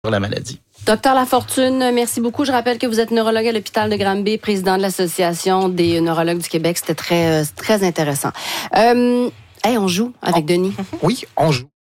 la maladie. Docteur Lafortune, merci beaucoup. Je rappelle que vous êtes neurologue à l'hôpital de Granby, président de l'Association des neurologues du Québec. C'était très intéressant. On joue avec Denis. Oui, on joue.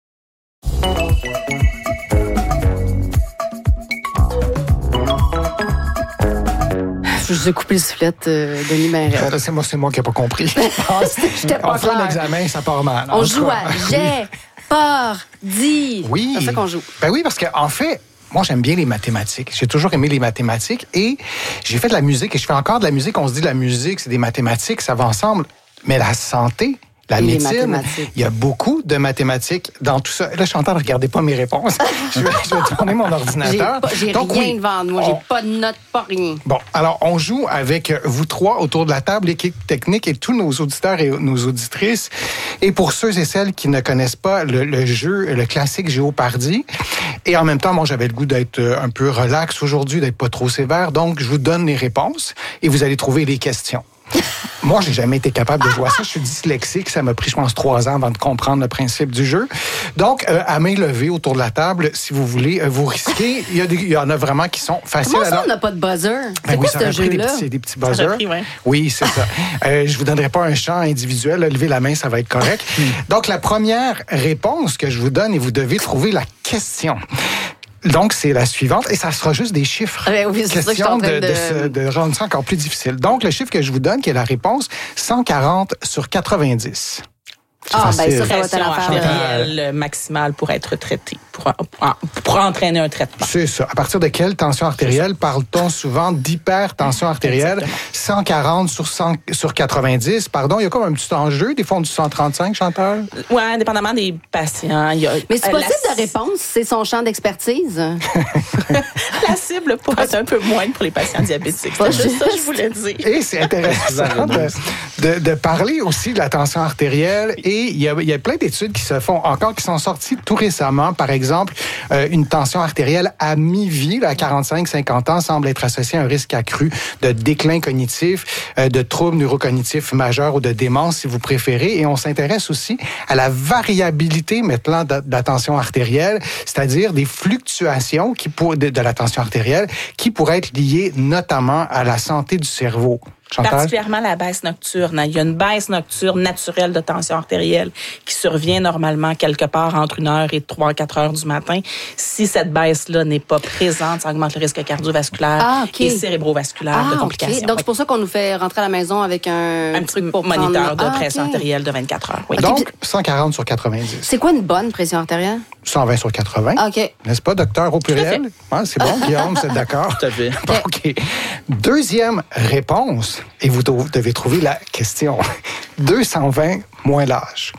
Je vous ai coupé le soufflette, Denis Marais. C'est moi qui n'ai pas compris. J'étais pas on fait un examen, ça part mal. On joue à j'ai, peur, dit. Oui. C'est ça qu'on joue. Ben oui, parce qu'en fait, moi, j'aime bien les mathématiques. J'ai toujours aimé les mathématiques et j'ai fait de la musique et je fais encore de la musique. On se dit la musique, c'est des mathématiques, ça va ensemble. Mais la santé, la médecine, il y a beaucoup de mathématiques dans tout ça. Là, je suis en train de regarder pas mes réponses. je vais tourner mon ordinateur. J'ai rien devant moi. J'ai pas de notes, pas rien. Bon, alors, on joue avec vous trois autour de la table, l'équipe technique et tous nos auditeurs et nos auditrices. Et pour ceux et celles qui ne connaissent pas le jeu, le classique Géopardy, et en même temps, moi, j'avais le goût d'être un peu relax aujourd'hui, d'être pas trop sévère. Donc, je vous donne les réponses et vous allez trouver les questions. Moi, j'ai jamais été capable de jouer à ça. Je suis dyslexique. Ça m'a pris, je pense, 3 ans avant de comprendre le principe du jeu. Donc, à main levée autour de la table, si vous voulez, vous risquez. Il y en a vraiment qui sont faciles. Comment ça, on n'a pas de buzzer? C'est quoi ce jeu-là? Des petits buzzers. Oui, c'est ça. Je vous donnerai pas un chant individuel. Levez la main, ça va être correct. Donc, la première réponse que je vous donne, et vous devez trouver la question. Donc, c'est la suivante, et ça sera juste des chiffres. Oui, c'est ça que je suis en train de rendre ça encore plus difficile. Donc, le chiffre que je vous donne, qui est la réponse, 140 sur 90. Ça va être pression artérielle maximale pour être traité, pour entraîner un traitement. C'est ça. À partir de quelle tension artérielle parle-t-on souvent d'hypertension artérielle? Exactement. 140 sur 90, pardon. Il y a comme un petit enjeu. Des fois, on dit 135, Chantal? Oui, indépendamment des patients. Mais c'est possible de répondre, c'est son champ d'expertise? La cible pourrait être un peu moindre pour les patients diabétiques. C'est juste ça que je voulais dire. Et c'est intéressant de parler aussi de la tension artérielle. Et il y a plein d'études qui se font encore, qui sont sorties tout récemment. Par exemple, une tension artérielle à mi-vie, à 45-50 ans, semble être associée à un risque accru de déclin cognitif, de troubles neurocognitifs majeurs ou de démence, si vous préférez. Et on s'intéresse aussi à la variabilité maintenant de la tension artérielle, c'est-à-dire des fluctuations de la tension artérielle qui pourraient être liées notamment à la santé du cerveau. Chantal? Particulièrement la baisse nocturne. Il y a une baisse nocturne naturelle de tension artérielle qui survient normalement quelque part entre 1h et 3-4 heures du matin. Si cette baisse-là n'est pas présente, ça augmente le risque cardiovasculaire et cérébrovasculaire de complications. Okay. Donc, c'est pour ça qu'on nous fait rentrer à la maison avec un truc pour moniteur de pression artérielle de 24 heures. Oui. Donc, 140 sur 90. C'est quoi une bonne pression artérielle? 120 sur 80. OK. N'est-ce pas, docteur, au pluriel? Ah, c'est bon, Guillaume, vous êtes d'accord? Tout à fait. OK. Deuxième réponse. Et vous devez trouver la question. 220 moins l'âge.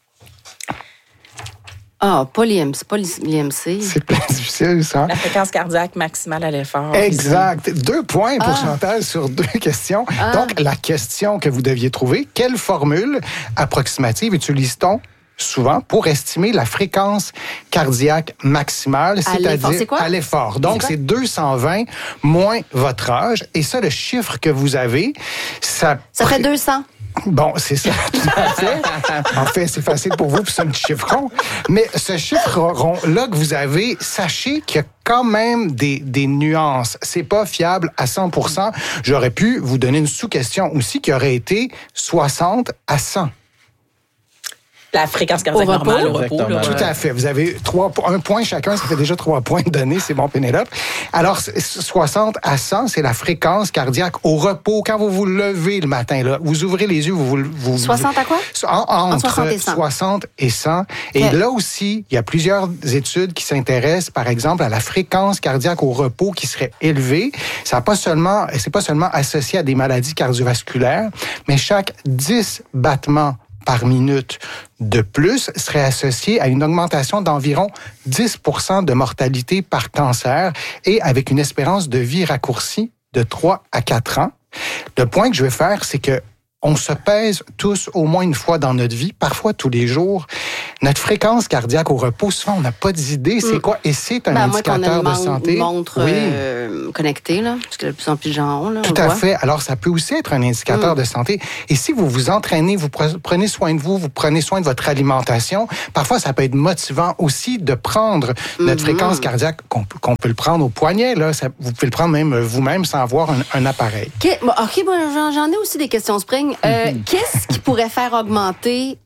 Pas l'IMC. C'est plus difficile, ça. La fréquence cardiaque maximale à l'effort. Exact. 2 points pour Chantal sur 2 questions. Donc, la question que vous deviez trouver, quelle formule approximative utilise-t-on souvent pour estimer la fréquence cardiaque maximale, c'est-à-dire à l'effort. Donc, c'est 220 moins votre âge. Et ça, le chiffre que vous avez, ça fait 200. Bon, c'est ça, tout à fait. En fait, c'est facile pour vous, puis c'est un petit chiffre rond. Mais ce chiffre rond-là que vous avez, sachez qu'il y a quand même des nuances. C'est pas fiable à 100%. J'aurais pu vous donner une sous-question aussi qui aurait été 60 à 100. La fréquence cardiaque normale au repos. Tout à fait. Vous avez 1 point chacun, ça fait déjà 3 points de données. C'est bon, Pénélope. Alors, 60 à 100, c'est la fréquence cardiaque au repos. Quand vous vous levez le matin, là, vous ouvrez les yeux, vous 60 à quoi? Entre 60 et 100. Et là aussi, il y a plusieurs études qui s'intéressent, par exemple, à la fréquence cardiaque au repos qui serait élevée. C'est pas seulement associé à des maladies cardiovasculaires, mais chaque 10 battements par minute de plus serait associé à une augmentation d'environ 10% de mortalité par cancer et avec une espérance de vie raccourcie de 3 à 4 ans. Le point que je veux faire, c'est que on se pèse tous au moins une fois dans notre vie, parfois tous les jours. Notre fréquence cardiaque au repos, souvent, on n'a pas d'idée c'est quoi. Et c'est un indicateur de santé. Une montre connectée, là, parce que de plus en plus de gens ont. Là, tout à fait. Alors, ça peut aussi être un indicateur de santé. Et si vous vous entraînez, vous prenez soin de vous prenez soin de votre alimentation, parfois, ça peut être motivant aussi de prendre notre fréquence cardiaque, qu'on peut le prendre au poignet. Là. Vous pouvez le prendre même vous-même sans avoir un appareil. OK, j'en ai aussi des questions, Spring. Qu'est-ce qui pourrait faire augmenter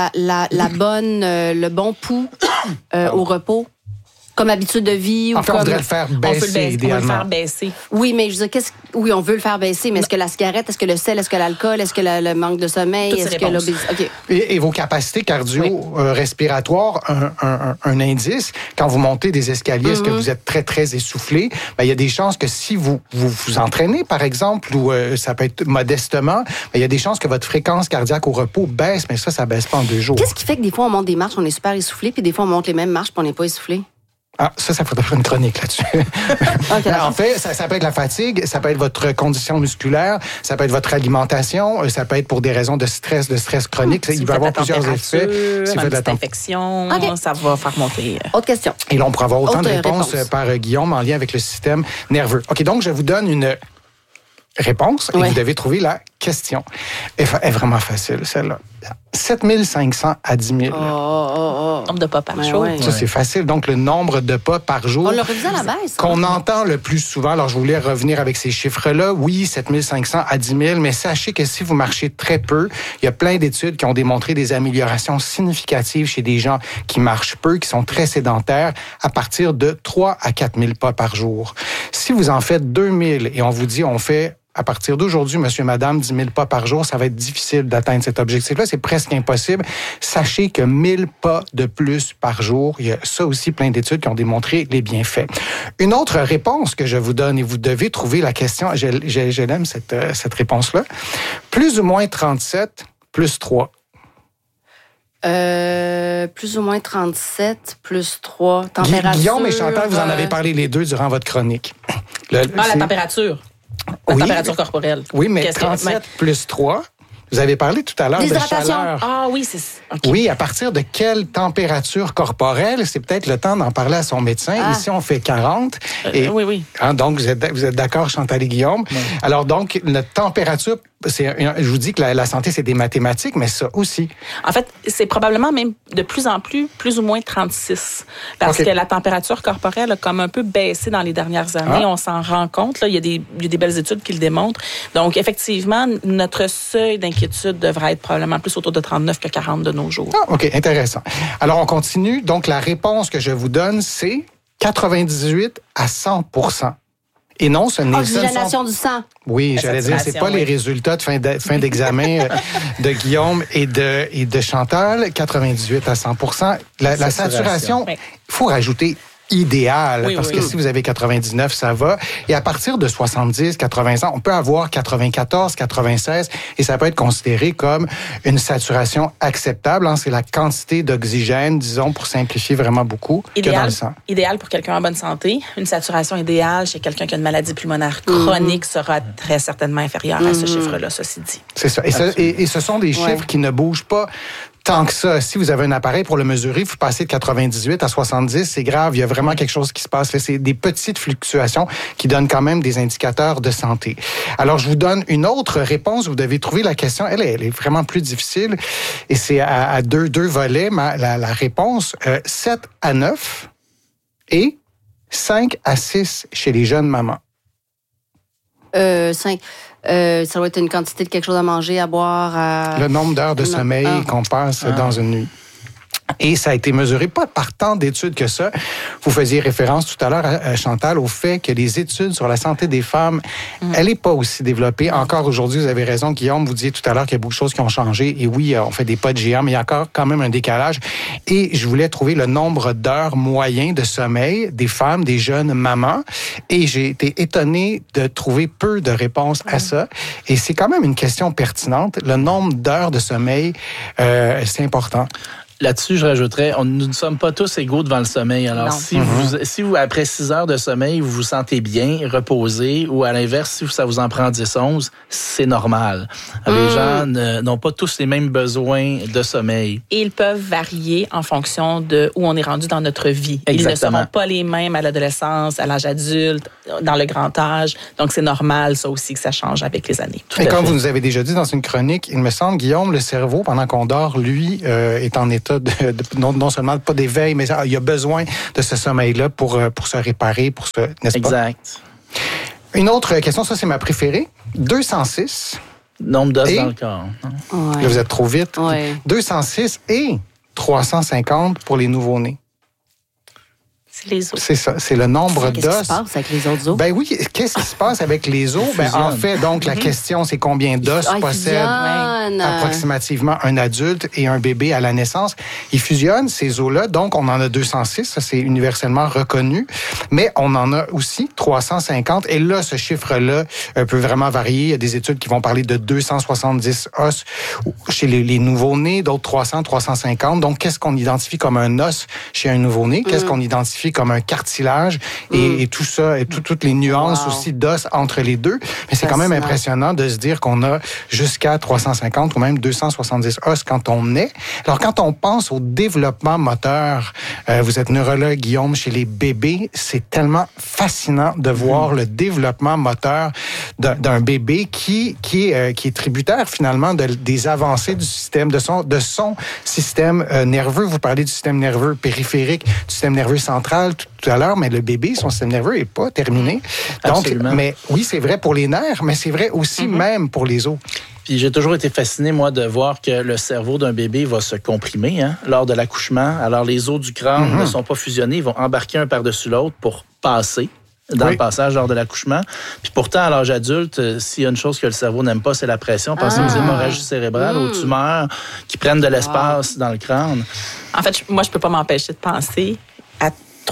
le bon pouls au repos? Comme habitude de vie? En fait, on voudrait le faire baisser, idéalement. On veut le faire baisser. Oui, mais je veux dire, oui, on veut le faire baisser, mais est-ce que la cigarette, est-ce que le sel, est-ce que l'alcool, est-ce que le manque de sommeil, est-ce que l'obésité? Okay. Et vos capacités cardio-respiratoires, un indice, quand vous montez des escaliers, est-ce que vous êtes très, très essoufflé? Ben, il y a des chances que si vous entraînez, par exemple, ou ça peut être modestement, il y a des chances que votre fréquence cardiaque au repos baisse, mais ça baisse pas en 2 jours. Qu'est-ce qui fait que des fois, on monte des marches, on est super essoufflé, puis des fois, on monte les mêmes marches, puis on n'est pas essoufflé? Ah, ça faudrait faire une chronique là-dessus. Okay, en fait, ça peut être la fatigue, ça peut être votre condition musculaire, ça peut être votre alimentation, ça peut être pour des raisons de stress chronique. Il va y avoir plusieurs effets. Si vous faites infection, ça va faire monter. Autre question. Et là, on pourra avoir autant de réponses par Guillaume en lien avec le système nerveux. OK, donc je vous donne une réponse et vous devez trouver la question. Elle est vraiment facile, celle-là. 7500 à 10 000. Nombre de pas par jour. Ça, c'est facile. Donc, le nombre de pas par jour. On l'a révisé à la baisse. Qu'on entend le plus souvent. Alors, je voulais revenir avec ces chiffres-là. Oui, 7500 à 10 000, mais sachez que si vous marchez très peu, il y a plein d'études qui ont démontré des améliorations significatives chez des gens qui marchent peu, qui sont très sédentaires, à partir de 3 à 4 000 pas par jour. Si vous en faites 2 000 et on vous dit on fait à partir d'aujourd'hui, monsieur, madame, 10 000 pas par jour, ça va être difficile d'atteindre cet objectif-là. C'est presque impossible. Sachez que 1000 pas de plus par jour, il y a ça aussi plein d'études qui ont démontré les bienfaits. Une autre réponse que je vous donne, et vous devez trouver la question, je l'aime cette réponse-là. Plus ou moins 37 plus 3. Plus ou moins 37 plus 3. Température. Guillaume et Chantal, vous en avez parlé les deux durant votre chronique. La température. La température corporelle. Oui, mais 37 plus 3, vous avez parlé tout à l'heure de chaleur. Ah oui, c'est okay. Oui, à partir de quelle température corporelle? C'est peut-être le temps d'en parler à son médecin. Ici, on fait 40. Oui. Hein, donc, vous êtes d'accord, Chantal et Guillaume? Oui. Alors, donc, notre température, je vous dis que la santé, c'est des mathématiques, mais ça aussi. En fait, c'est probablement même de plus en plus ou moins 36. Parce que la température corporelle a comme un peu baissé dans les dernières années. On s'en rend compte. Là, il y a des belles études qui le démontrent. Donc, effectivement, notre seuil d'inquiétude devrait être probablement plus autour de 39 que 40 de nos jours. Ah, OK, intéressant. Alors, on continue. Donc, la réponse que je vous donne, c'est 98 à 100 %. Et non, ce n'est oxygénation du sang. Oui, j'allais dire, c'est pas les résultats de fin d'examen de Guillaume et de Chantal. 98 à 100 %. La saturation, il faut rajouter idéal, parce que si vous avez 99, ça va. Et à partir de 70, 80 ans, on peut avoir 94, 96, et ça peut être considéré comme une saturation acceptable. C'est la quantité d'oxygène, disons, pour simplifier vraiment beaucoup, que dans le sang. Idéal pour quelqu'un en bonne santé. Une saturation idéale chez quelqu'un qui a une maladie pulmonaire chronique sera très certainement inférieure à ce chiffre-là, ceci dit. C'est ça. Et ce sont des chiffres qui ne bougent pas tant que ça. Si vous avez un appareil pour le mesurer, vous passez de 98 à 70, c'est grave. Il y a vraiment quelque chose qui se passe. C'est des petites fluctuations qui donnent quand même des indicateurs de santé. Alors, je vous donne une autre réponse. Vous devez trouver la question. Elle est vraiment plus difficile. Et c'est à deux volets, la réponse. 7 à 9 et 5 à 6 chez les jeunes mamans. 5. Ça doit être une quantité de quelque chose à manger, à boire. Le nombre d'heures de sommeil qu'on passe dans une nuit. Et ça a été mesuré pas par tant d'études que ça. Vous faisiez référence tout à l'heure, Chantal, au fait que les études sur la santé des femmes, elle n'est pas aussi développée. Encore aujourd'hui, vous avez raison, Guillaume, vous disiez tout à l'heure qu'il y a beaucoup de choses qui ont changé. Et oui, on fait des pas de géant, mais il y a encore quand même un décalage. Et je voulais trouver le nombre d'heures moyen de sommeil des femmes, des jeunes mamans. Et j'ai été étonné de trouver peu de réponses à ça. Et c'est quand même une question pertinente. Le nombre d'heures de sommeil, c'est important. Là-dessus, je rajouterais, nous ne sommes pas tous égaux devant le sommeil. Alors, si vous, après 6 heures de sommeil, vous vous sentez bien, reposé, ou à l'inverse, si ça vous en prend 10-11, c'est normal. Les gens n'ont pas tous les mêmes besoins de sommeil. Et ils peuvent varier en fonction de où on est rendu dans notre vie. Exactement. Ils ne seront pas les mêmes à l'adolescence, à l'âge adulte, dans le grand âge. Donc, c'est normal, ça aussi, que ça change avec les années. Et comme vous nous avez déjà dit dans une chronique, il me semble, Guillaume, le cerveau, pendant qu'on dort, lui, est en état non seulement pas d'éveil, mais il a besoin de ce sommeil-là pour se réparer, n'est-ce pas? Exact. Une autre question, ça c'est ma préférée. 206. Nombre d'os dans le corps. Ouais. Là, vous êtes trop vite. Ouais. 206 et 350 pour les nouveau-nés. C'est les os. C'est ça, c'est le nombre Qu'est-ce qui d'os. se passe avec les autres os? Ben oui, qu'est-ce qui se passe avec les os? Ben, en fait, donc, la question, c'est combien d'os possède approximativement un adulte et un bébé à la naissance. Ils fusionnent, ces os-là. Donc, on en a 206. Ça, c'est universellement reconnu. Mais on en a aussi 350. Et là, ce chiffre-là peut vraiment varier. Il y a des études qui vont parler de 270 os chez les nouveau-nés, d'autres 300, 350. Donc, qu'est-ce qu'on identifie comme un os chez un nouveau-né? Qu'est-ce qu'on identifie comme un cartilage et tout ça, et toutes les nuances aussi d'os entre les deux. Mais c'est quand même impressionnant de se dire qu'on a jusqu'à 350 ou même 270 os quand on naît. Alors, quand on pense au développement moteur, vous êtes neurologue, Guillaume, chez les bébés, c'est tellement fascinant de voir le développement moteur d'un bébé qui est tributaire finalement des avancées du système, de son système nerveux. Vous parlez du système nerveux périphérique, du système nerveux central tout à l'heure, mais le bébé, son système nerveux n'est pas terminé. Donc, absolument. mais oui, c'est vrai pour les nerfs, mais c'est vrai aussi même pour les os. Puis j'ai toujours été fasciné, moi, de voir que le cerveau d'un bébé va se comprimer lors de l'accouchement. Alors, les os du crâne ne sont pas fusionnés, ils vont embarquer un par-dessus l'autre pour passer dans le passage lors de l'accouchement. Puis pourtant, à l'âge adulte, s'il y a une chose que le cerveau n'aime pas, c'est la pression. Pensez aux hémorragies cérébrales, aux tumeurs qui prennent de l'espace dans le crâne. En fait, moi, je peux pas m'empêcher de penser à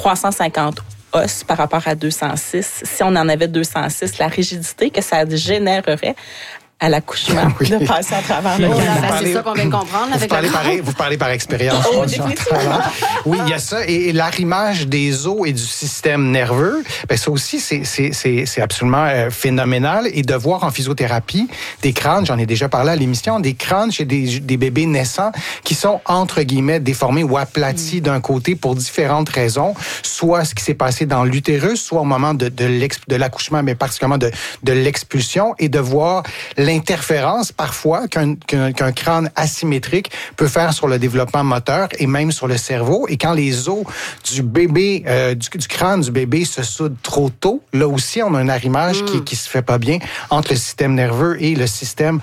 350 os par rapport à 206. Si on en avait 206, la rigidité que ça générerait à l'accouchement de passer à travers le canal. C'est ça qu'on vient de comprendre avec Vous parlez par expérience. Oh, définitivement. Oui, il y a ça. Et l'arrimage des os et du système nerveux, ben ça aussi, c'est absolument phénoménal. Et de voir en physiothérapie des crânes, j'en ai déjà parlé à l'émission, des crânes chez des bébés naissants qui sont, entre guillemets, déformés ou aplatis d'un côté pour différentes raisons. Soit ce qui s'est passé dans l'utérus, soit au moment de l'accouchement, mais particulièrement de l'expulsion, et de voir l'interférence parfois qu'un crâne asymétrique peut faire sur le développement moteur et même sur le cerveau. Et quand les os du bébé, du crâne du bébé se soudent trop tôt, là aussi, on a un arrimage qui se fait pas bien entre le système nerveux et le système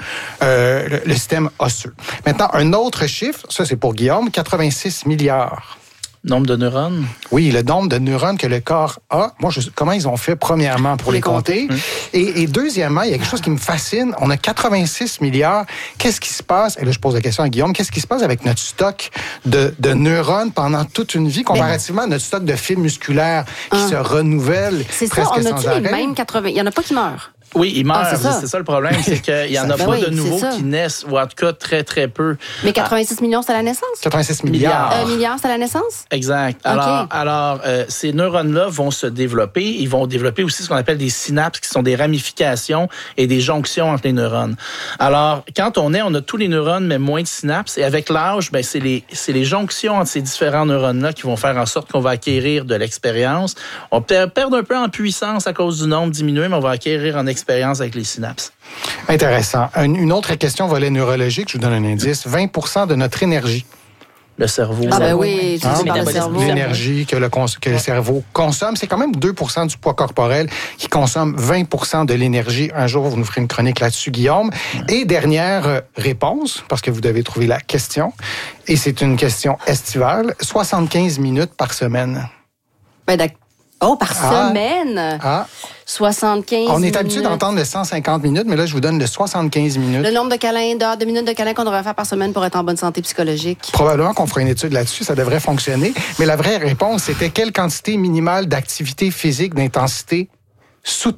osseux. Maintenant, un autre chiffre, ça c'est pour Guillaume, 86 milliards. Nombre de neurones? Oui, le nombre de neurones que le corps a. Moi, comment ils ont fait, premièrement, pour les compter. Et deuxièmement, il y a quelque chose qui me fascine. On a 86 milliards. Qu'est-ce qui se passe? Et là, je pose la question à Guillaume. Qu'est-ce qui se passe avec notre stock de neurones pendant toute une vie, comparativement à notre stock de fibres musculaires qui se renouvellent presque sans arrêt? C'est ça, on a-tu les mêmes 80? Il n'y en a pas qui meurent. Oui, ils meurent. C'est ça le problème, c'est qu'il n'y en a pas de nouveaux qui naissent, ou en tout cas très, très peu. Mais 86 millions, c'est à la naissance? 86 milliards. Milliards, c'est à la naissance? Exact. Alors, ces neurones-là vont se développer. Ils vont développer aussi ce qu'on appelle des synapses, qui sont des ramifications et des jonctions entre les neurones. Alors, quand on a tous les neurones, mais moins de synapses. Et avec l'âge, ben, c'est les jonctions entre ces différents neurones-là qui vont faire en sorte qu'on va acquérir de l'expérience. On peut perdre un peu en puissance à cause du nombre diminué, mais on va acquérir en expérience avec les synapses. Intéressant. Une autre question, volet neurologique, je vous donne un indice. 20% de notre énergie. Le cerveau. Ah ben oui, c'est par le cerveau. L'énergie que le cerveau consomme, c'est quand même 2% du poids corporel qui consomme 20% de l'énergie. Un jour, vous nous ferez une chronique là-dessus, Guillaume. Et dernière réponse, parce que vous devez trouver la question, et c'est une question estivale, 75 minutes par semaine. Ben d'accord. Oh, par semaine? 75 On est habitué d'entendre le 150 minutes, mais là, je vous donne le 75 minutes. Le nombre de minutes de câlins qu'on devrait faire par semaine pour être en bonne santé psychologique. Probablement qu'on fera une étude là-dessus, ça devrait fonctionner. Mais la vraie réponse, c'était quelle quantité minimale d'activité physique d'intensité soutenue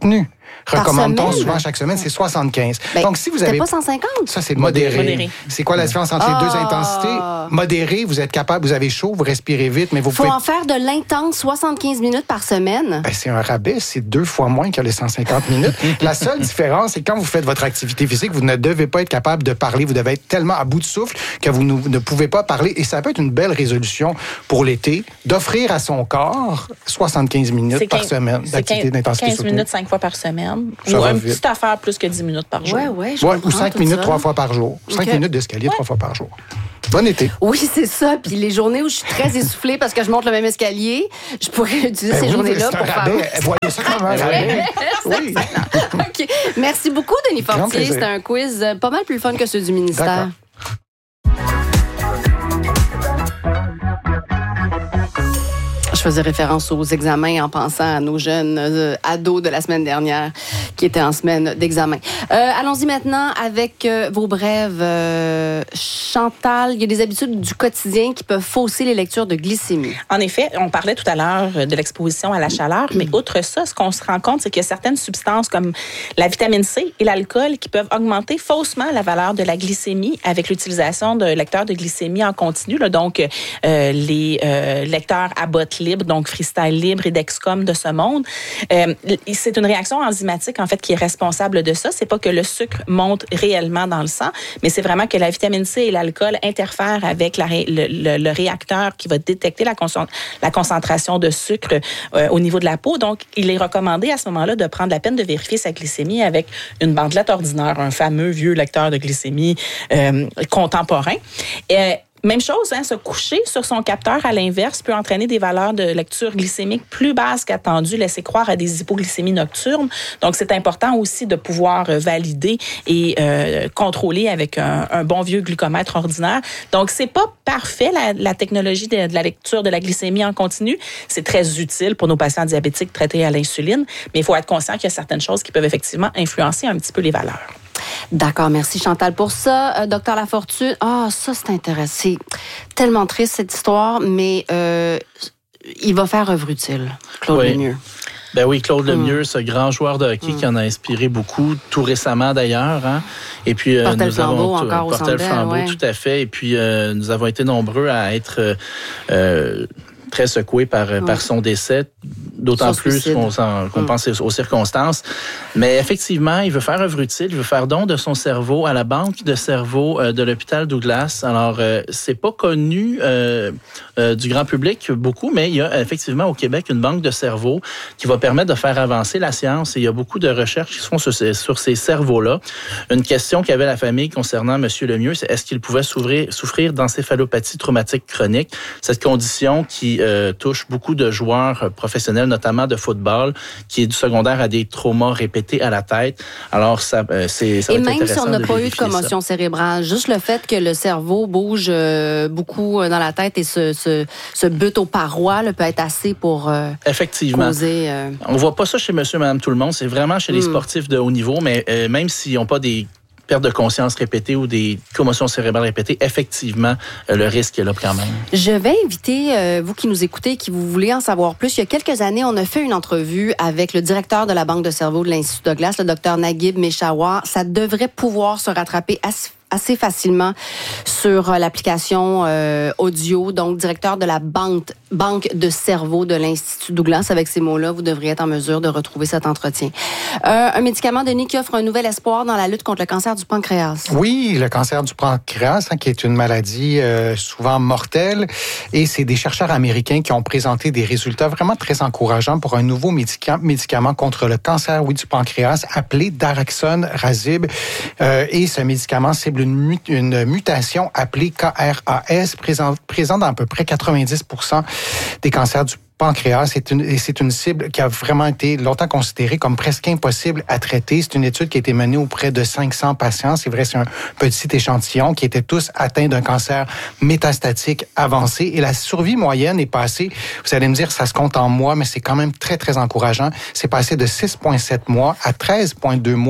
recommande-t-on semaine? souvent chaque semaine, c'est 75. Ben, Donc, si vous avez... pas 150? Ça, c'est le modéré. C'est quoi la différence entre les deux intensités? Modéré, vous êtes capable, vous avez chaud, vous respirez vite, mais vous Faut pouvez... en faire de l'intense 75 minutes par semaine. Ben, c'est un rabais, c'est 2 fois moins que les 150 minutes. La seule différence, c'est quand vous faites votre activité physique, vous ne devez pas être capable de parler, vous devez être tellement à bout de souffle que vous ne pouvez pas parler. Et ça peut être une belle résolution pour l'été, d'offrir à son corps 75 minutes par semaine d'activité d'intensité 15 minutes 5 fois par semaine. Ça ou va une vite. petite affaire plus que 10 minutes par jour. Ou 5 minutes 3 fois par jour. 5 minutes d'escalier 3 fois par jour. Bon été. Oui, c'est ça. Puis les journées où je suis très essoufflée parce que je monte le même escalier, je pourrais utiliser ces journées-là pour faire... Voyez ça comme un rabais. Oui. OK. Merci beaucoup, Denis Fortier. C'était un quiz pas mal plus fun que ceux du ministère. Je faisais référence aux examens en pensant à nos jeunes ados de la semaine dernière qui étaient en semaine d'examen. Allons-y maintenant avec vos brèves. Chantal, il y a des habitudes du quotidien qui peuvent fausser les lectures de glycémie. En effet, on parlait tout à l'heure de l'exposition à la chaleur, mais outre ça, ce qu'on se rend compte, c'est qu'il y a certaines substances comme la vitamine C et l'alcool qui peuvent augmenter faussement la valeur de la glycémie avec l'utilisation de lecteurs de glycémie en continu. Là, donc, les lecteurs Abbott Libre, donc Freestyle Libre et Dexcom de ce monde. C'est une réaction enzymatique, en fait, qui est responsable de ça. C'est pas que le sucre monte réellement dans le sang, mais c'est vraiment que la vitamine C et l'alcool interfèrent avec le réacteur qui va détecter la concentration de sucre au niveau de la peau. Donc, il est recommandé à ce moment-là de prendre la peine de vérifier sa glycémie avec une bandelette ordinaire, un fameux vieux lecteur de glycémie contemporain. Même chose, se coucher sur son capteur à l'inverse peut entraîner des valeurs de lecture glycémique plus basses qu'attendues, laisser croire à des hypoglycémies nocturnes. Donc, c'est important aussi de pouvoir valider et contrôler avec un bon vieux glucomètre ordinaire. Donc, c'est pas parfait, la technologie de la lecture de la glycémie en continu. C'est très utile pour nos patients diabétiques traités à l'insuline, mais il faut être conscient qu'il y a certaines choses qui peuvent effectivement influencer un petit peu les valeurs. D'accord, merci Chantal pour ça. Docteur Lafortune, ça c'est intéressant. C'est tellement triste cette histoire, mais il va faire œuvre utile, Claude Lemieux. Ben oui, Claude Lemieux, ce grand joueur de hockey qui en a inspiré beaucoup, tout récemment d'ailleurs. Hein? Et puis portait le flambeau encore au Centre Bell, tout à fait. Et puis nous avons été nombreux à être très secoués par son décès, d'autant plus qu'on pense aux circonstances. Mais effectivement, il veut faire œuvre utile, il veut faire don de son cerveau à la banque de cerveau de l'hôpital Douglas. Alors, c'est pas connu du grand public beaucoup, mais il y a effectivement au Québec une banque de cerveau qui va permettre de faire avancer la science et il y a beaucoup de recherches qui se font sur ces cerveaux-là. Une question qu'avait la famille concernant M. Lemieux, c'est est-ce qu'il pouvait souffrir d'encéphalopathie traumatique chronique, cette condition qui touche beaucoup de joueurs professionnels, notamment de football, qui est du secondaire à des traumas répétés à la tête. Alors, ça va être intéressant. Et même si on n'a pas eu de commotion ça. cérébrale, juste le fait que le cerveau bouge beaucoup dans la tête et se bute aux parois peut être assez pour effectivement causer... On voit pas ça chez monsieur et madame tout le monde. C'est vraiment chez les sportifs de haut niveau, mais même s'ils n'ont pas des pertes de conscience répétées ou des commotions cérébrales répétées, effectivement, le risque est là quand même. Je vais inviter, vous qui nous écoutez, qui vous voulez en savoir plus. Il y a quelques années, on a fait une entrevue avec le directeur de la Banque de cerveau de l'Institut Douglas, le Dr Naguib Meshawar. Ça devrait pouvoir se rattraper assez facilement sur l'application audio. Donc, directeur de la banque de cerveau de l'Institut Douglas. Avec ces mots-là, vous devriez être en mesure de retrouver cet entretien. Un médicament, Denis, qui offre un nouvel espoir dans la lutte contre le cancer du pancréas. Oui, le cancer du pancréas, qui est une maladie souvent mortelle. Et c'est des chercheurs américains qui ont présenté des résultats vraiment très encourageants pour un nouveau médicament contre le cancer du pancréas appelé daraxonrasib. Et ce médicament cible une mutation appelée KRAS, présente dans à peu près 90% des cancers du pancréas. C'est une cible qui a vraiment été longtemps considérée comme presque impossible à traiter. C'est une étude qui a été menée auprès de 500 patients. C'est vrai, c'est un petit échantillon qui étaient tous atteints d'un cancer métastatique avancé. Et la survie moyenne est passée, vous allez me dire, ça se compte en mois, mais c'est quand même très, très encourageant. C'est passé de 6,7 mois à 13,2 mois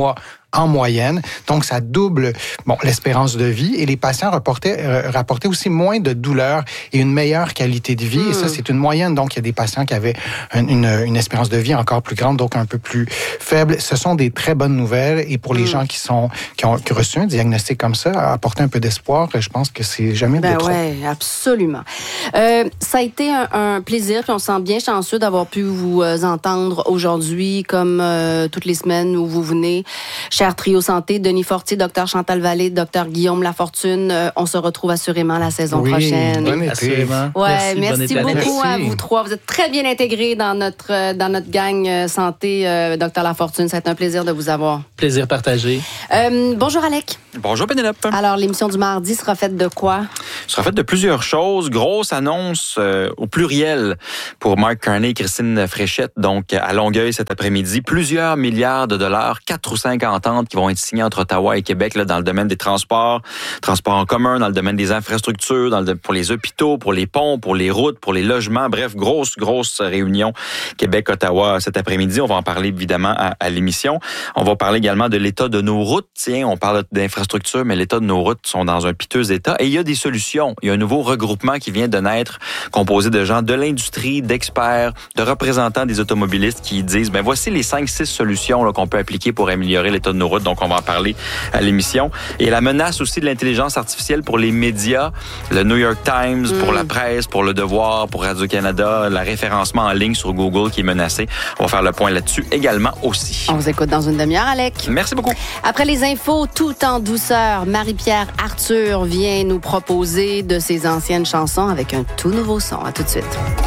en moyenne. Donc, ça double l'espérance de vie et les patients rapportaient aussi moins de douleurs et une meilleure qualité de vie. Et ça, c'est une moyenne. Donc, il y a des patients qui avaient une espérance de vie encore plus grande, donc un peu plus faible. Ce sont des très bonnes nouvelles. Et pour les gens qui ont reçu un diagnostic comme ça, apporter un peu d'espoir, je pense que c'est jamais de trop. Oui, absolument. Ça a été un plaisir, puis on se sent bien chanceux d'avoir pu vous entendre aujourd'hui, comme toutes les semaines où vous venez. Cher Trio Santé, Denis Fortier, Dr Chantal Vallée, Dr Guillaume Lafortune, on se retrouve assurément la saison prochaine. Bon été. Assurément. Ouais, merci beaucoup Merci. à vous trois. Vous êtes très bien intégrés dans notre gang santé, Dr Lafortune. Ça a été un plaisir de vous avoir. Plaisir partagé. Bonjour Alec. Bonjour Pénélope. Alors, l'émission du mardi sera faite de quoi? Sera faite de plusieurs choses. Grosse annonce au pluriel pour Mark Carney et Christine Fréchette, donc à Longueuil cet après-midi. Plusieurs milliards de dollars, 4 ou 5 ententes qui vont être signées entre Ottawa et Québec là, dans le domaine des transports en commun, dans le domaine des infrastructures, pour les hôpitaux, pour les ponts, pour les routes, pour les logements. Bref, grosse réunion Québec-Ottawa cet après-midi. On va en parler évidemment à l'émission. On va parler également de l'état de nos routes. Tiens, on parle d'infrastructures, mais l'état de nos routes sont dans un piteux état. Et il y a des solutions. Il y a un nouveau regroupement qui vient de naître, composé de gens de l'industrie, d'experts, de représentants des automobilistes qui disent, voici les 5-6 solutions là, qu'on peut appliquer pour améliorer l'état de nos routes. Donc, on va en parler à l'émission. Et la menace aussi de l'intelligence artificielle pour les médias, le New York Times, pour la presse, pour Le Devoir, pour Radio-Canada, le référencement en ligne sur Google qui est menacé. On va faire le point là-dessus également aussi. On vous écoute dans une demi-heure, Alec. Merci beaucoup. Après les infos, tout en douceur, Marie-Pierre Arthur vient nous proposer de ses anciennes chansons avec un tout nouveau son. À tout de suite.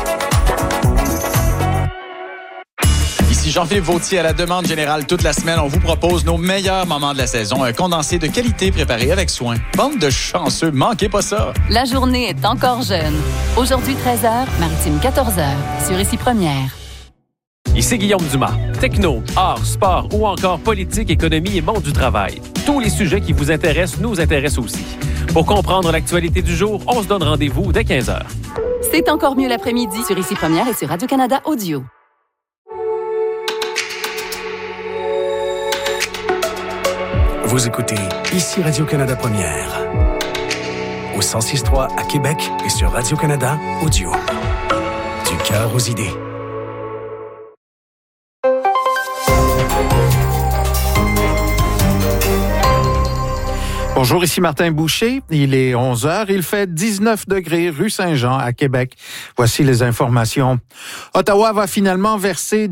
Ici Jean-Philippe Vautier à la demande générale toute la semaine. On vous propose nos meilleurs moments de la saison. Un condensé de qualité préparé avec soin. Bande de chanceux, manquez pas ça. La journée est encore jeune. Aujourd'hui 13h, Maritime 14h, sur Ici Première. Ici Guillaume Dumas. Techno, art, sport ou encore politique, économie et monde du travail. Tous les sujets qui vous intéressent nous intéressent aussi. Pour comprendre l'actualité du jour, on se donne rendez-vous dès 15h. C'est encore mieux l'après-midi sur Ici Première et sur Radio-Canada Audio. Vous écoutez Ici Radio-Canada Première. Au 106.3 à Québec et sur Radio-Canada Audio. Du cœur aux idées. Bonjour, ici Martin Boucher. Il est 11h. Il fait 19 degrés rue Saint-Jean à Québec. Voici les informations. Ottawa va finalement verser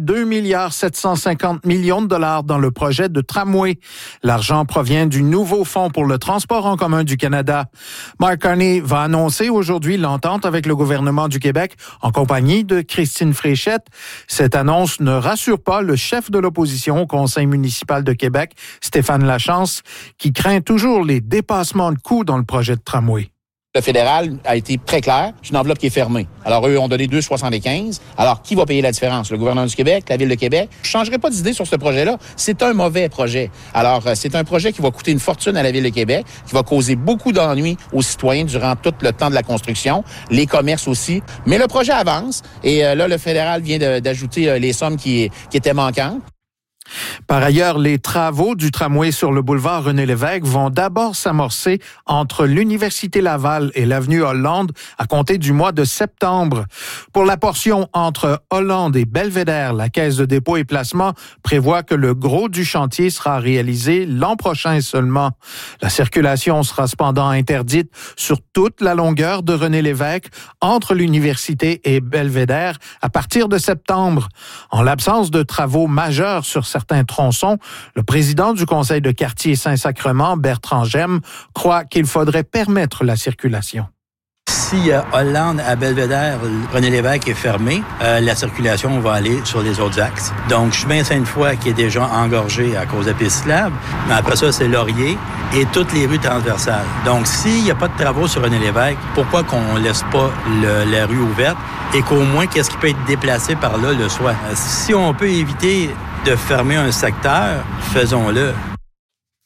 2,750 millions de dollars dans le projet de tramway. L'argent provient du nouveau fonds pour le transport en commun du Canada. Mark Carney va annoncer aujourd'hui l'entente avec le gouvernement du Québec en compagnie de Christine Fréchette. Cette annonce ne rassure pas le chef de l'opposition au Conseil municipal de Québec, Stéphane Lachance, qui craint toujours les dépassements de coûts dans le projet de tramway. Le fédéral a été très clair, c'est une enveloppe qui est fermée. Alors, eux ont donné 2,75. Alors, qui va payer la différence? Le gouvernement du Québec, la Ville de Québec? Je ne changerai pas d'idée sur ce projet-là. C'est un mauvais projet. Alors, c'est un projet qui va coûter une fortune à la Ville de Québec, qui va causer beaucoup d'ennuis aux citoyens durant tout le temps de la construction, les commerces aussi. Mais le projet avance et là, le fédéral vient d'ajouter les sommes qui étaient manquantes. Par ailleurs, les travaux du tramway sur le boulevard René-Lévesque vont d'abord s'amorcer entre l'Université Laval et l'avenue Hollande à compter du mois de septembre. Pour la portion entre Hollande et Belvédère, la Caisse de dépôt et placement prévoit que le gros du chantier sera réalisé l'an prochain seulement. La circulation sera cependant interdite sur toute la longueur de René-Lévesque entre l'Université et Belvédère à partir de septembre. En l'absence de travaux majeurs sur certains tronçons, le président du conseil de quartier Saint-Sacrement, Bertrand Gemme, croit qu'il faudrait permettre la circulation. Si Hollande à Belvédère, René-Lévesque est fermé, la circulation va aller sur les autres axes. Donc, chemin Sainte-Foy qui est déjà engorgé à cause de piste cyclable, mais après ça, c'est Laurier et toutes les rues transversales. Donc, s'il n'y a pas de travaux sur René-Lévesque, pourquoi qu'on ne laisse pas la rue ouverte et qu'au moins, qu'est-ce qui peut être déplacé par là le soit? Si on peut éviter de fermer un secteur, faisons-le.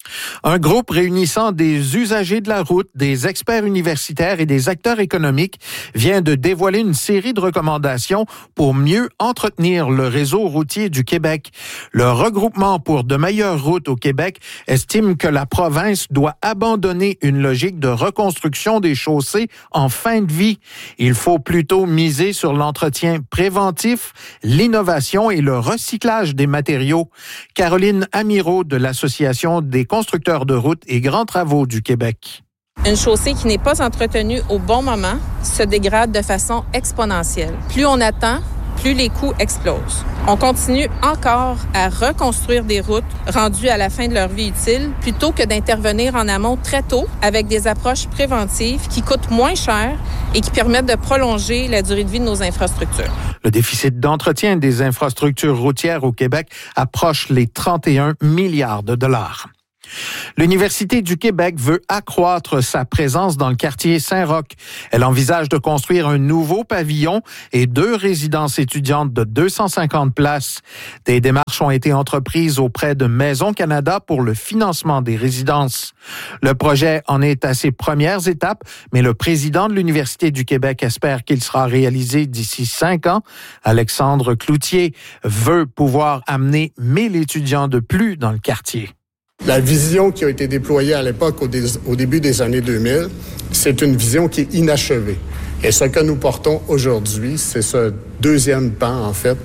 Un groupe réunissant des usagers de la route, des experts universitaires et des acteurs économiques vient de dévoiler une série de recommandations pour mieux entretenir le réseau routier du Québec. Le regroupement pour de meilleures routes au Québec estime que la province doit abandonner une logique de reconstruction des chaussées en fin de vie. Il faut plutôt miser sur l'entretien préventif, l'innovation et le recyclage des matériaux. Caroline Amirault de l'Association des constructeurs de routes et grands travaux du Québec. Une chaussée qui n'est pas entretenue au bon moment se dégrade de façon exponentielle. Plus on attend, plus les coûts explosent. On continue encore à reconstruire des routes rendues à la fin de leur vie utile plutôt que d'intervenir en amont très tôt avec des approches préventives qui coûtent moins cher et qui permettent de prolonger la durée de vie de nos infrastructures. Le déficit d'entretien des infrastructures routières au Québec approche les 31 milliards de dollars. L'Université du Québec veut accroître sa présence dans le quartier Saint-Roch. Elle envisage de construire un nouveau pavillon et 2 résidences étudiantes de 250 places. Des démarches ont été entreprises auprès de Maison Canada pour le financement des résidences. Le projet en est à ses premières étapes, mais le président de l'Université du Québec espère qu'il sera réalisé d'ici 5 ans. Alexandre Cloutier veut pouvoir amener 1000 étudiants de plus dans le quartier. La vision qui a été déployée à l'époque, au début des années 2000, c'est une vision qui est inachevée. Et ce que nous portons aujourd'hui, c'est ce deuxième pan, en fait,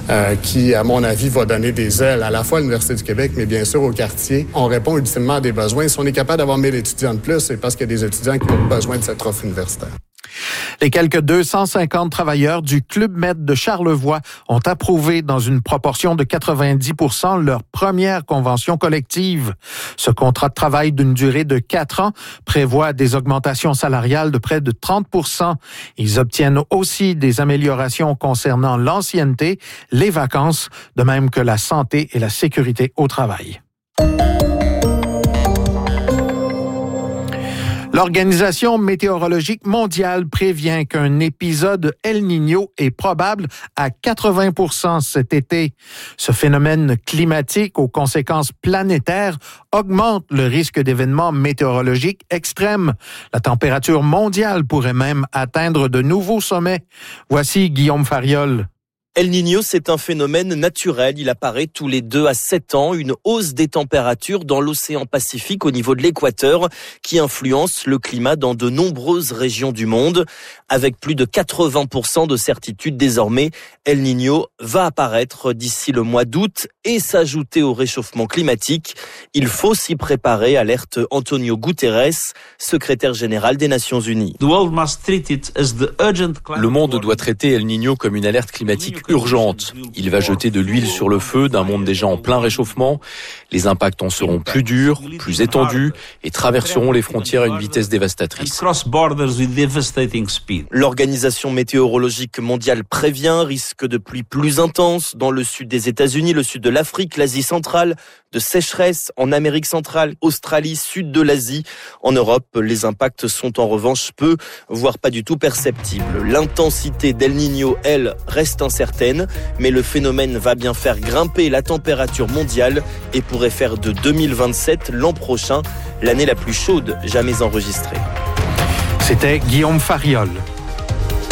qui, à mon avis, va donner des ailes à la fois à l'Université du Québec, mais bien sûr au quartier. On répond ultimement à des besoins. Si on est capable d'avoir 1000 étudiants de plus, c'est parce qu'il y a des étudiants qui ont besoin de cette offre universitaire. Les quelques 250 travailleurs du Club Med de Charlevoix ont approuvé dans une proportion de 90% leur première convention collective. Ce contrat de travail d'une durée de 4 ans prévoit des augmentations salariales de près de 30%. Ils obtiennent aussi des améliorations concernant l'ancienneté, les vacances, de même que la santé et la sécurité au travail. L'Organisation météorologique mondiale prévient qu'un épisode El Niño est probable à 80% cet été. Ce phénomène climatique aux conséquences planétaires augmente le risque d'événements météorologiques extrêmes. La température mondiale pourrait même atteindre de nouveaux sommets. Voici Guillaume Fariol. El Niño, c'est un phénomène naturel. Il apparaît tous les 2 à 7 ans, une hausse des températures dans l'océan Pacifique au niveau de l'équateur qui influence le climat dans de nombreuses régions du monde. Avec plus de 80% de certitude désormais, El Niño va apparaître d'ici le mois d'août et s'ajouter au réchauffement climatique. Il faut s'y préparer, alerte Antonio Guterres, secrétaire général des Nations Unies. Le monde doit traiter El Niño comme une alerte climatique urgente. Il va jeter de l'huile sur le feu d'un monde déjà en plein réchauffement. Les impacts en seront plus durs, plus étendus et traverseront les frontières à une vitesse dévastatrice. L'Organisation météorologique mondiale prévient risque de pluie plus intense dans le sud des États-Unis, le sud de l'Afrique, l'Asie centrale, de sécheresse en Amérique centrale, Australie, sud de l'Asie. En Europe, les impacts sont en revanche peu, voire pas du tout perceptibles. L'intensité d'El Niño, elle, reste incertaine, mais le phénomène va bien faire grimper la température mondiale et pourrait faire de 2027, l'an prochain, l'année la plus chaude jamais enregistrée. C'était Guillaume Fariol.